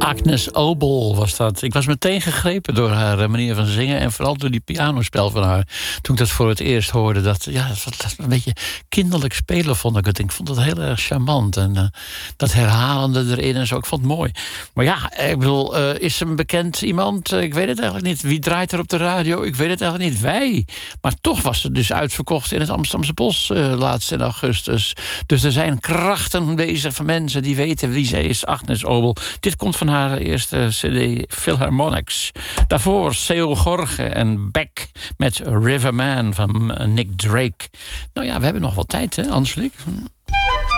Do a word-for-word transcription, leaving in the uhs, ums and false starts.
Agnes Obel was dat. Ik was meteen gegrepen door haar manier van zingen en vooral door die pianospel van haar. Toen ik dat voor het eerst hoorde, dat, ja, dat was een beetje kinderlijk spelen, vond ik het. Ik vond het heel erg charmant en uh, dat herhalende erin en zo. Ik vond het mooi. Maar ja, ik bedoel, uh, is een bekend iemand? Uh, ik weet het eigenlijk niet. Wie draait er op de radio? Ik weet het eigenlijk niet. Wij. Maar toch was het dus uitverkocht in het Amsterdamse Bos uh, laatst in augustus. Dus er zijn krachten bezig van mensen die weten wie zij is, Agnes Obel. Dit komt van haar eerste cd Philharmonics. Daarvoor Seu Jorge en Beck met Riverman van Nick Drake. Nou ja, we hebben nog wel tijd, hè, Angelique?